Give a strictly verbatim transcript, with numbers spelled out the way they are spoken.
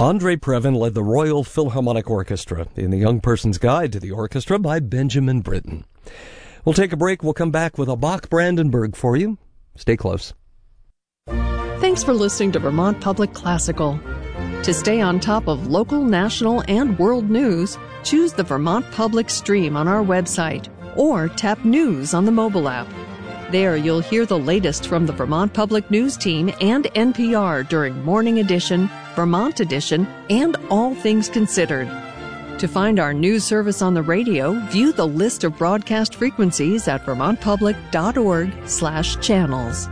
Andre Previn led the Royal Philharmonic Orchestra in The Young Person's Guide to the Orchestra by Benjamin Britten. We'll take a break. We'll come back with a Bach Brandenburg for you. Stay close. Thanks for listening to Vermont Public Classical. To stay on top of local, national, and world news, choose the Vermont Public stream on our website or tap News on the mobile app. There you'll hear the latest from the Vermont Public News team and N P R during Morning Edition, Vermont Edition, and All Things Considered. To find our news service on the radio, view the list of broadcast frequencies at vermontpublic.org slash channels.